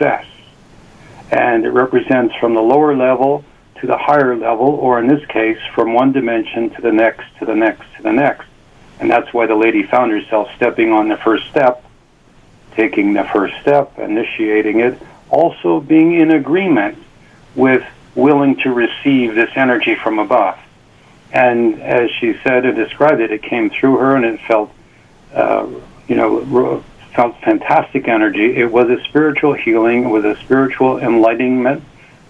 success. And it represents from the lower level to the higher level, or in this case, from one dimension to the next, to the next, to the next. And that's why the lady found herself stepping on the first step, taking the first step, initiating it, also being in agreement with willing to receive this energy from above. And as she said and described it, it came through her, and it felt, felt fantastic energy. It was a spiritual healing, it was a spiritual enlightenment,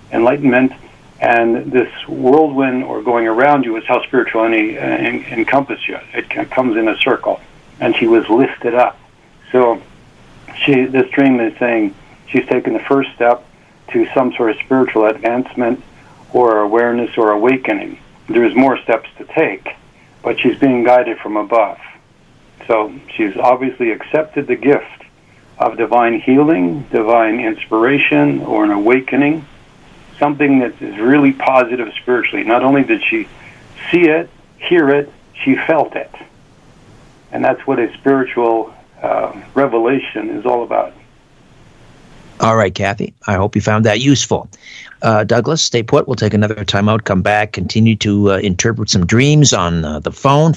and this whirlwind or going around you is how spirituality encompasses you. It comes in a circle, and she was lifted up. So this dream is saying she's taken the first step to some sort of spiritual advancement or awareness or awakening. There's more steps to take, but she's being guided from above. So she's obviously accepted the gift of divine healing, divine inspiration, or an awakening, something that is really positive spiritually. Not only did she see it, hear it, she felt it. And that's what a spiritual revelation is all about. All right, Kathy. I hope you found that useful. Douglas, stay put. We'll take another time out, come back, continue to interpret some dreams on the phone,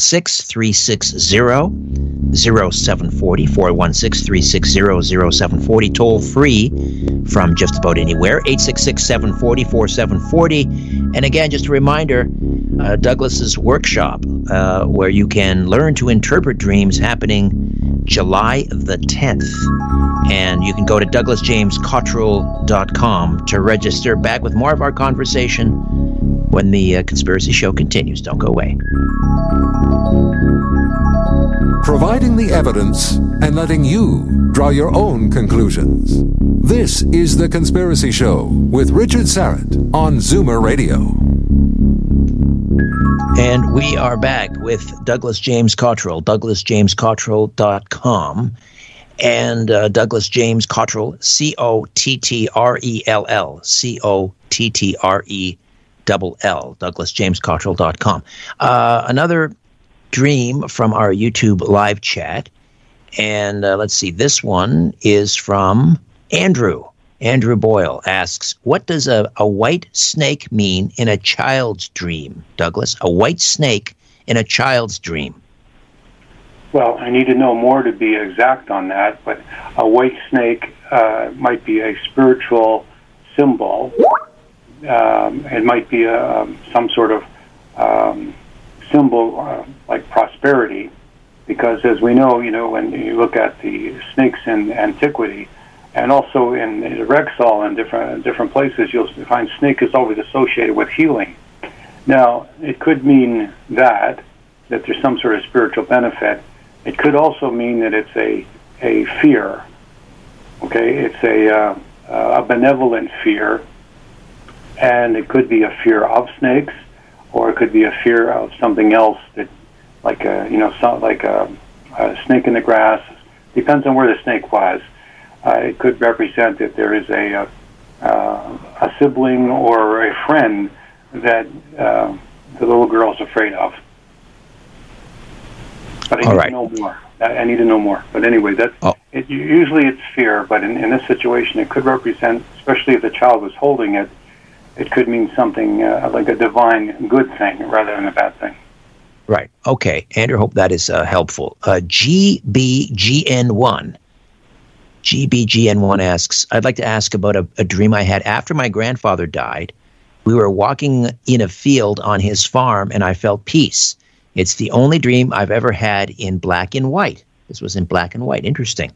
416-360-0740, 416-360-0740, toll free from just about anywhere, 866-740-4740. And again, just a reminder, Douglas's workshop, where you can learn to interpret dreams, happening July the 10th. And you can go to DouglasJamesCottrell.com to register. Back with more of our conversation when the Conspiracy Show continues. Don't go away. Providing the evidence and letting you draw your own conclusions. This is The Conspiracy Show with Richard Syrett on Zoomer Radio. And we are back with Douglas James Cottrell, DouglasJamesCottrell.com. And Douglas James Cottrell, Cottrell, Cottrell, DouglasJamesCottrell.com. Another dream from our YouTube live chat. And let's see, this one is from Andrew. Andrew Boyle asks, what does a white snake mean in a child's dream, Douglas? A white snake in a child's dream. Well, I need to know more to be exact on that, but a white snake might be a spiritual symbol. It might be some sort of symbol like prosperity, because as we know, when you look at the snakes in antiquity, and also in Rexall and different places, you'll find snake is always associated with healing. Now, it could mean that there's some sort of spiritual benefit. It could also mean that it's a fear. Okay, it's a benevolent fear, and it could be a fear of snakes, or it could be a fear of something else that, like a snake in the grass. Depends on where the snake was. It could represent that there is a sibling or a friend that the little girl is afraid of. But I need to know more. I need to know more. But anyway, usually it's fear, but in this situation, it could represent, especially if the child was holding it, it could mean something like a divine good thing rather than a bad thing. Right. Okay. Andrew, hope that is helpful. GBGN1 asks, I'd like to ask about a dream I had after my grandfather died. We were walking in a field on his farm, and I felt peace. It's the only dream I've ever had in black and white. This was in black and white. Interesting.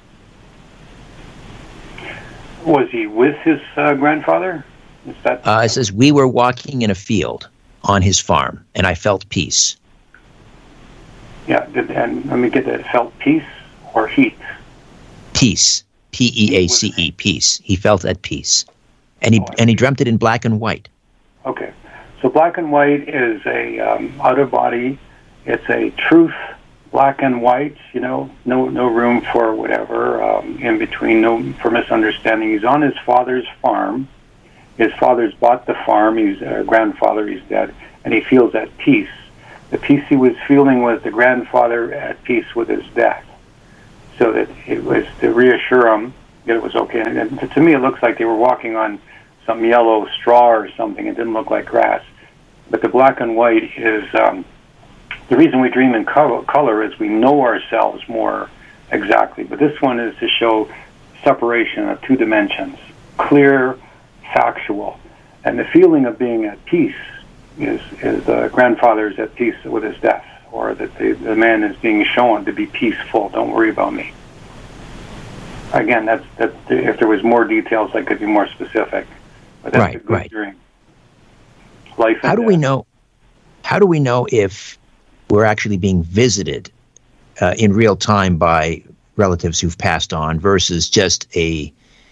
Was he with his grandfather? Is that? It says, we were walking in a field on his farm, and I felt peace. Yeah, and let me get that. Felt peace or heat? Peace. P-E-A-C-E, peace. He felt at peace. And he dreamt it in black and white. Okay. So black and white is a out of body. It's a truth, black and white. No room for whatever in between. No for misunderstanding. He's on his father's farm. His father's bought the farm. His grandfather, he's dead, and he feels at peace. The peace he was feeling was the grandfather at peace with his death. So that it was to reassure him it was okay. And to me, it looks like they were walking on some yellow straw or something. It didn't look like grass. But the black and white is the reason we dream in color is we know ourselves more exactly. But this one is to show separation of two dimensions, clear, factual. And the feeling of being at peace is the grandfather is at peace with his death, or that the man is being shown to be peaceful. Don't worry about me. Again, that's if there was more details, I could be more specific. But that's a good dream. Life and How do death. we know? How do we know if we're actually being visited in real time by relatives who've passed on versus just an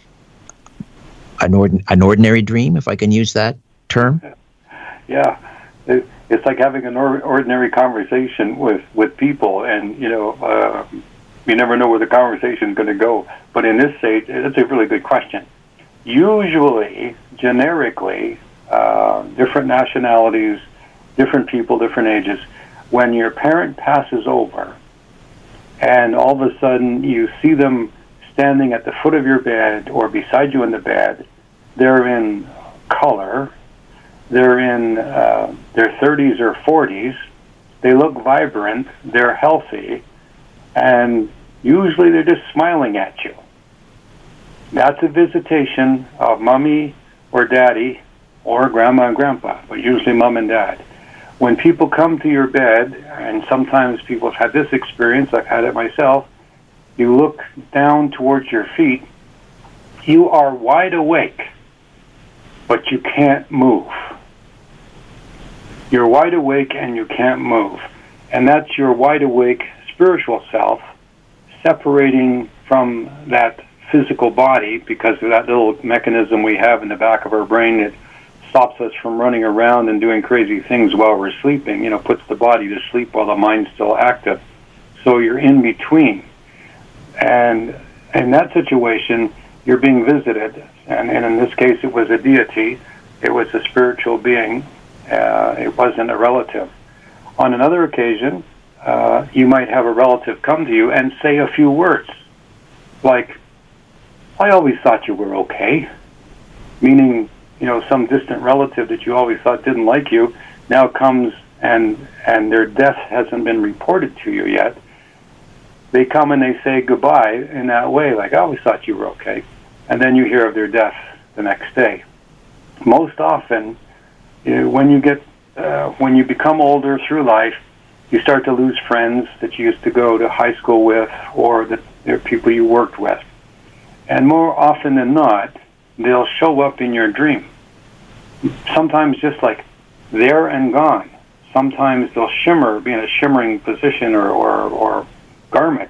ordinary dream, if I can use that term? Yeah, it's like having an ordinary conversation with people, and you never know where the conversation is going to go. But in this stage, it's a really good question. Usually, generically, different nationalities, different people, different ages, when your parent passes over, and all of a sudden you see them standing at the foot of your bed or beside you in the bed, they're in color, they're in their 30s or 40s, they look vibrant, they're healthy, and usually they're just smiling at you. That's a visitation of mommy or daddy or grandma and grandpa, but usually mom and dad. When people come to your bed, and sometimes people have had this experience, I've had it myself, you look down towards your feet, you are wide awake, but you can't move. You're wide awake and you can't move. And that's your wide awake spiritual self separating from that physical body because of that little mechanism we have in the back of our brain that stops us from running around and doing crazy things while we're sleeping, puts the body to sleep while the mind's still active. So you're in between. And in that situation, you're being visited. And in this case, it was a deity. It was a spiritual being. It wasn't a relative. On another occasion, you might have a relative come to you and say a few words, like, I always thought you were okay, meaning, some distant relative that you always thought didn't like you now comes and their death hasn't been reported to you yet. They come and they say goodbye in that way, like, I always thought you were okay. And then you hear of their death the next day. Most often, when you become older through life, you start to lose friends that you used to go to high school with, or that they're people you worked with. And more often than not, they'll show up in your dream. Sometimes just like there and gone. Sometimes they'll shimmer, be in a shimmering position or garments.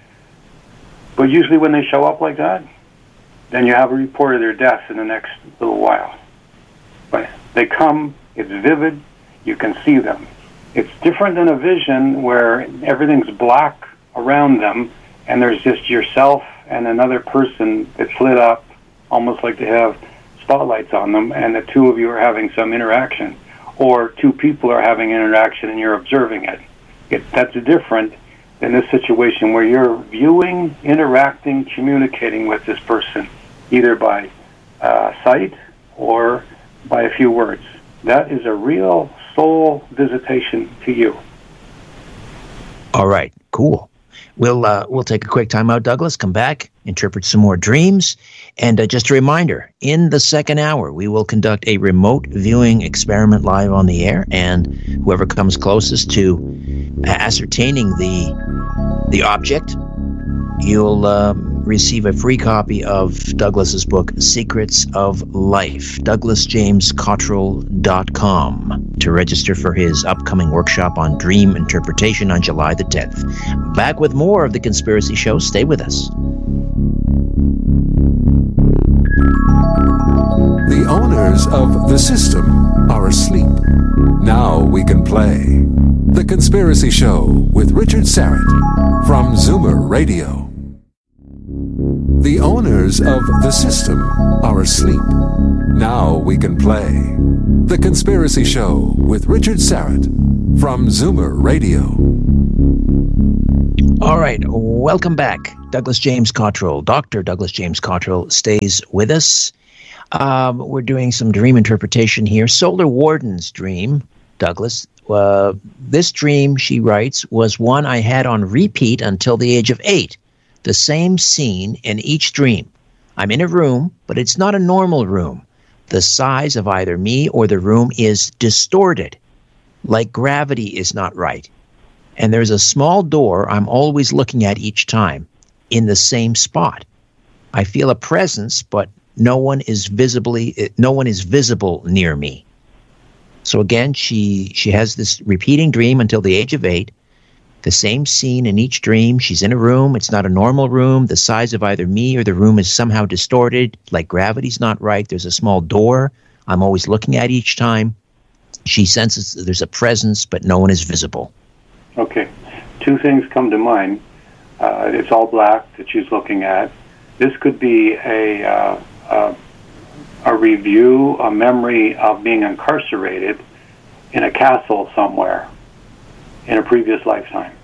But usually when they show up like that, then you have a report of their death in the next little while. But they come, it's vivid, you can see them. It's different than a vision where everything's black around them and there's just yourself and another person that's lit up, almost like they have spotlights on them, and the two of you are having some interaction, or two people are having interaction and you're observing it. That's different than this situation where you're viewing, interacting, communicating with this person, either by sight or by a few words. That is a real soul visitation to you. All right, cool. We'll take a quick time out, Douglas, come back, interpret some more dreams. And just a reminder, in the second hour, we will conduct a remote viewing experiment live on the air, and whoever comes closest to ascertaining the object, you'll receive a free copy of Douglas's book, Secrets of Life, DouglasJamesCottrell.com, to register for his upcoming workshop on dream interpretation on July the 10th. Back with more of The Conspiracy Show. Stay with us. The owners of the system are asleep. Now we can play The Conspiracy Show with Richard Syrett from Zoomer Radio. The owners of the system are asleep. Now we can play The Conspiracy Show with Richard Syrett from Zoomer Radio. All right, welcome back. Douglas James Cottrell, Dr. Douglas James Cottrell stays with us. We're doing some dream interpretation here. Solar Warden's dream, Douglas. This dream, she writes, was one I had on repeat until the age of 8. The same scene in each dream. I'm in a room, but it's not a normal room. The size of either me or the room is distorted, like gravity is not right. And there's a small door I'm always looking at each time, in the same spot. I feel a presence, but no one is visible near me. So again, she has this repeating dream until the age of 8. The same scene in each dream. She's in a room. It's not a normal room. The size of either me or the room is somehow distorted, like gravity's not right. There's a small door I'm always looking at each time. She senses there's a presence, but no one is visible. Okay. 2 things come to mind. It's all black that she's looking at. This could be a review, a memory of being incarcerated in a castle somewhere in a previous lifetime.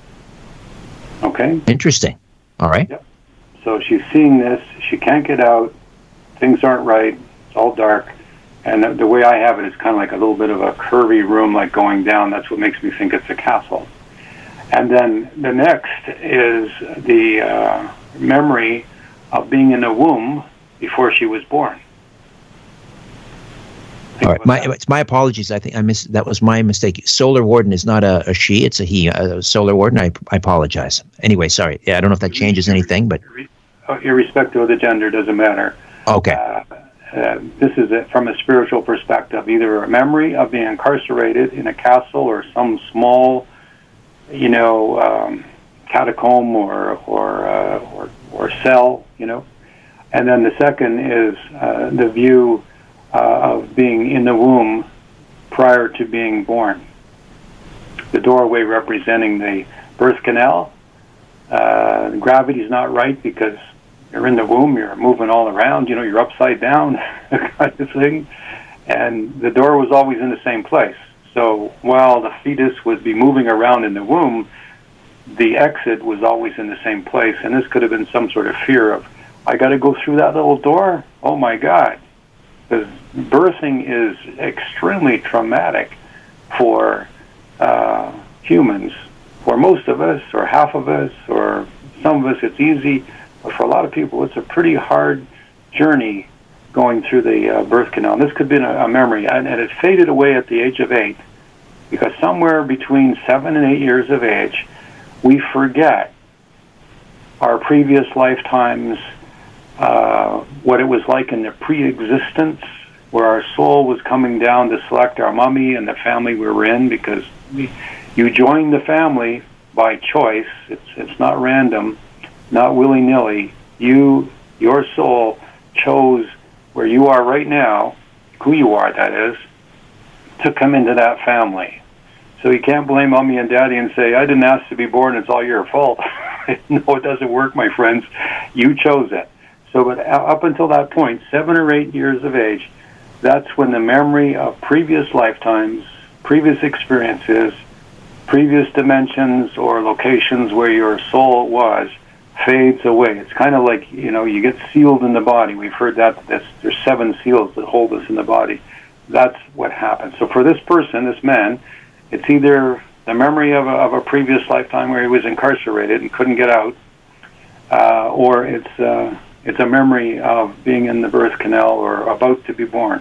Okay? Interesting. All right. Yep. So she's seeing this. She can't get out. Things aren't right. It's all dark. And the way I have it is kind of like a little bit of a curvy room, like going down. That's what makes me think it's a castle. And then the next is the memory of being in a womb before she was born. All right, it's my apologies. I think that was my mistake. Solar Warden is not a she; it's a he. Solar Warden. I apologize. Anyway, sorry. Yeah, I don't know if that changes anything, but irrespective of the gender, doesn't matter. Okay. This is from a spiritual perspective, either a memory of being incarcerated in a castle or some small, catacomb or cell, And then the second is the view of being in the womb prior to being born. The doorway representing the birth canal. Gravity's not right because you're in the womb, you're moving all around, you're upside down, kind of thing. And the door was always in the same place. So while the fetus would be moving around in the womb, the exit was always in the same place. And this could have been some sort of fear of, I got to go through that little door? Oh my God. Because birthing is extremely traumatic for humans. For most of us, or half of us, or some of us, it's easy. But for a lot of people, it's a pretty hard journey going through the birth canal. And this could be a memory. And it faded away at the age of 8, because somewhere between 7 and 8 years of age, we forget our previous lifetimes, what it was like in the pre-existence, where our soul was coming down to select our mummy and the family we were in, because you joined the family by choice. It's not random, not willy-nilly. Your soul chose where you are right now, who you are, that is, to come into that family. So you can't blame mommy and daddy and say, I didn't ask to be born, it's all your fault. No, it doesn't work, my friends. You chose it. So but up until that point, 7 or 8 years of age, that's when the memory of previous lifetimes, previous experiences, previous dimensions or locations where your soul was, fades away. It's kind of like, you get sealed in the body. We've heard that there's 7 seals that hold us in the body. That's what happens. So for this person, this man, it's either the memory of a previous lifetime where he was incarcerated and couldn't get out, or it's a memory of being in the birth canal or about to be born.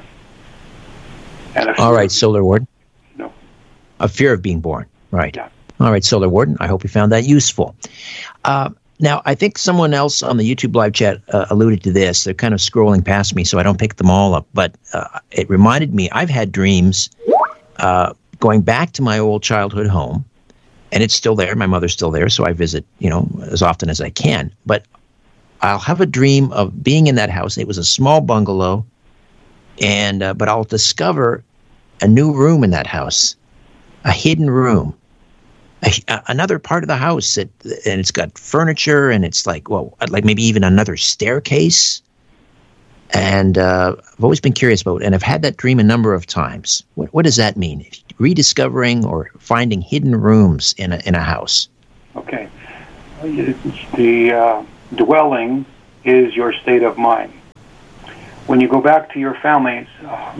And all right, Solar Warden. No. A fear of being born. Right. Yeah. All right, Solar Warden. I hope you found that useful. Now, I think someone else on the YouTube live chat alluded to this. They're kind of scrolling past me, so I don't pick them all up. But it reminded me, I've had dreams going back to my old childhood home, and it's still there. My mother's still there, so I visit, as often as I can. But I'll have a dream of being in that house. It was a small bungalow, and but I'll discover a new room in that house, a hidden room. Another part of the house, and it's got furniture, and it's like maybe even another staircase. And I've always been curious about it, and I've had that dream a number of times. What does that mean? Rediscovering or finding hidden rooms in a house. Okay, the dwelling is your state of mind. When you go back to your family,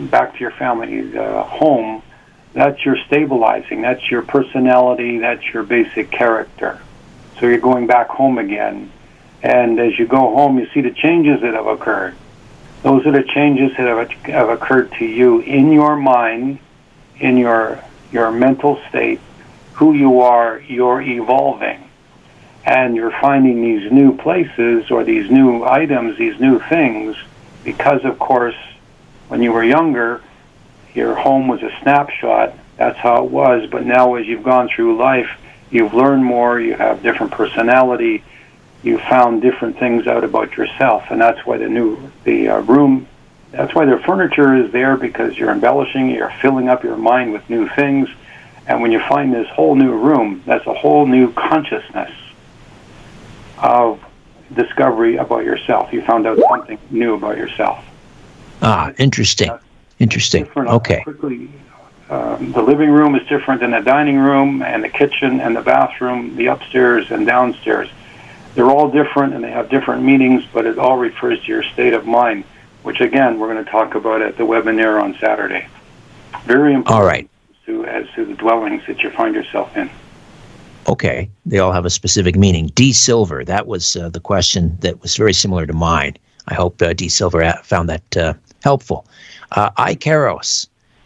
home, that's your stabilizing. That's your personality. That's your basic character. So you're going back home again. And as you go home, you see the changes that have occurred. Those are the changes that have occurred to you in your mind, in your mental state, who you are, you're evolving. And you're finding these new places or these new items, these new things, because, of course, when you were younger, your home was a snapshot. That's how it was. But now as you've gone through life, you've learned more, you have different personality, you found different things out about yourself. And that's why the room, that's why the furniture is there, because you're embellishing, you're filling up your mind with new things. And when you find this whole new room, that's a whole new consciousness of discovery about yourself. You found out something new about yourself. Ah, interesting. Interesting. Okay. Quickly, the living room is different than the dining room and the kitchen and the bathroom, the upstairs and downstairs. They're all different and they have different meanings, but it all refers to your state of mind, which again, we're going to talk about at the webinar on Saturday. Very important. All right. As to the dwellings that you find yourself in. Okay. They all have a specific meaning. D. Silver, that was the question that was very similar to mine. I hope D. Silver found that helpful. Ikaros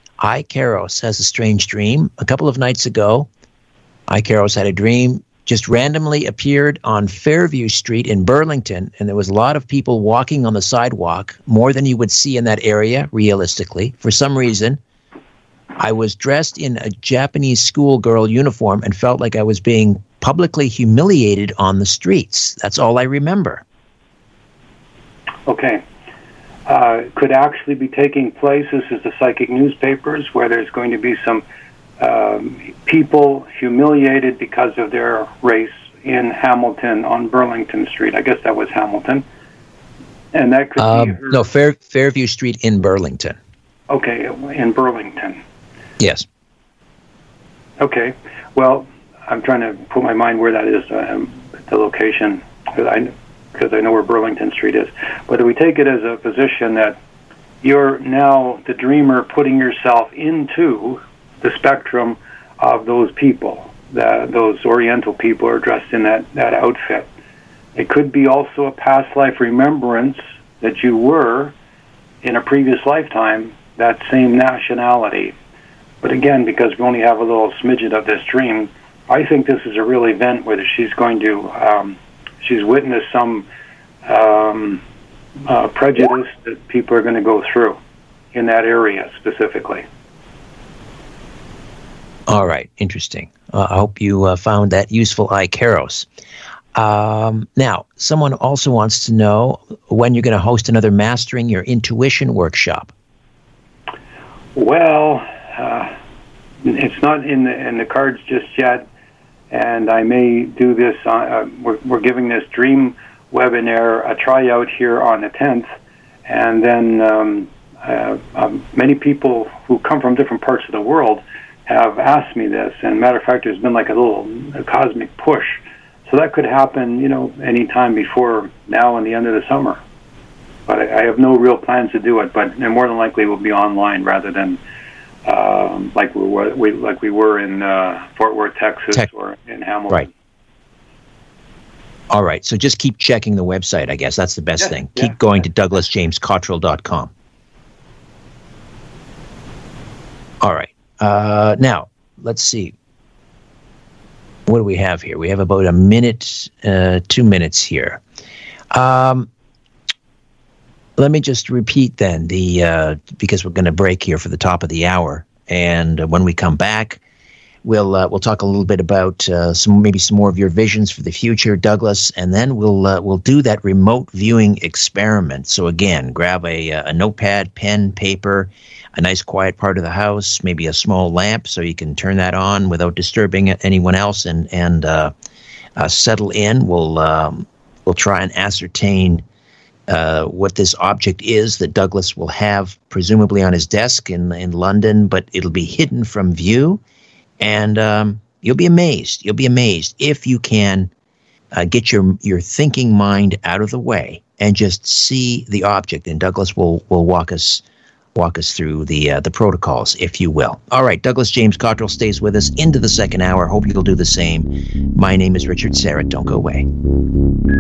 has a strange dream. A couple of nights ago, Ikaros had a dream, just randomly appeared on Fairview Street in Burlington, and there was a lot of people walking on the sidewalk, more than you would see in that area, realistically. For some reason, I was dressed in a Japanese schoolgirl uniform and felt like I was being publicly humiliated on the streets. That's all I remember. Okay. Could actually be taking place. This is the psychic newspapers, where there's going to be some people humiliated because of their race in Hamilton on Burlington Street. I guess that was Hamilton. And that could be... No, Fairview Street in Burlington. Okay, in Burlington. Yes. Okay. Well, I'm trying to put my mind where that is, the location, because I know where Burlington Street is. But if we take it as a position that you're now the dreamer putting yourself into the spectrum of those people, those Oriental people are dressed in that outfit. It could be also a past life remembrance that you were, in a previous lifetime, that same nationality. But again, because we only have a little smidgen of this dream, I think this is a real event where she's going to, she's witnessed some prejudice that people are going to go through in that area specifically. All right, interesting. I hope you found that useful, Ikaros. Now, someone also wants to know when you're going to host another Mastering Your Intuition workshop. Well, it's not in the cards just yet, and I may do this. We're giving this dream webinar a tryout here on the 10th, and then many people who come from different parts of the world have asked me this, and matter of fact, there's been like a cosmic push. So that could happen, any time before now and the end of the summer. But I have no real plans to do it, but more than likely it will be online rather than like we were in Fort Worth, Texas, or in Hamilton. Right. All right, so just keep checking the website, I guess. That's the best thing. Keep going to DouglasJamesCottrell.com. All right. Now, let's see. What do we have here? We have about a minute, 2 minutes here. Let me just repeat then, because we're going to break here for the top of the hour. And when we come back, we'll talk a little bit about some more of your visions for the future, Douglas, and then we'll do that remote viewing experiment. So again, grab a notepad, pen, paper, a nice quiet part of the house, maybe a small lamp so you can turn that on without disturbing anyone else, and settle in. We'll try and ascertain what this object is that Douglas will have presumably on his desk in London, but it'll be hidden from view, and you'll be amazed. You'll be amazed if you can get your thinking mind out of the way and just see the object. And Douglas will walk us through the protocols, if you will. All right, Douglas James Cottrell stays with us into the second hour. Hope you'll do the same. My name is Richard Syrett. Don't go away.